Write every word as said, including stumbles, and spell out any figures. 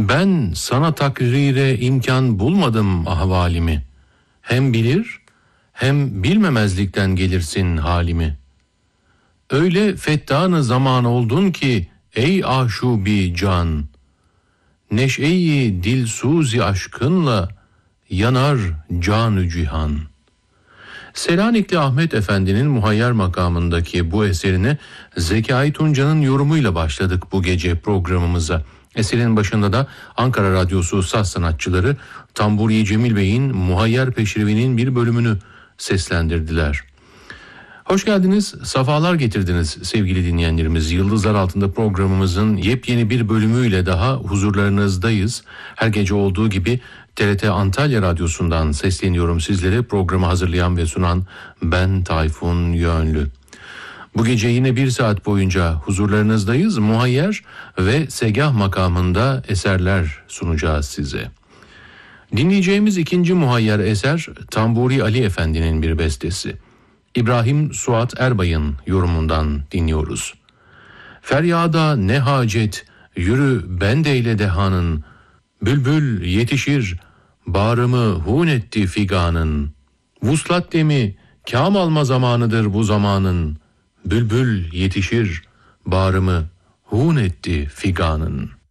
Ben sana takrire imkan bulmadım ahvalimi. Hem bilir hem bilmemezlikten gelirsin halimi. Öyle fettanı zaman oldun ki ey aşubi can, neşe-i dilsuzi aşkınla yanar canı cihan. Selanikli Ahmet Efendi'nin muhayyer makamındaki bu eserine Zekai Tunca'nın yorumuyla başladık bu gece programımıza. Eserin başında da Ankara Radyosu saz sanatçıları Tamburi Cemil Bey'in Muhayyer Peşrevi'nin bir bölümünü seslendirdiler. Hoş geldiniz, safalar getirdiniz sevgili dinleyenlerimiz. Yıldızlar Altında programımızın yepyeni bir bölümüyle daha huzurlarınızdayız. Her gece olduğu gibi T R T Antalya Radyosu'ndan sesleniyorum sizlere. Programı hazırlayan ve sunan ben Tayfun Yönlü. Bu gece yine bir saat boyunca huzurlarınızdayız. Muhayyer ve segah makamında eserler sunacağız size. Dinleyeceğimiz ikinci muhayyer eser Tamburi Ali Efendi'nin bir bestesi. İbrahim Suat Erbay'ın yorumundan dinliyoruz. Feryada ne hacet, yürü bendeyle dehanın, bülbül yetişir, bağrımı hun etti figanın. Vuslat demi, kâm alma zamanıdır bu zamanın, bülbül yetişir, bağrımı hun etti figanın.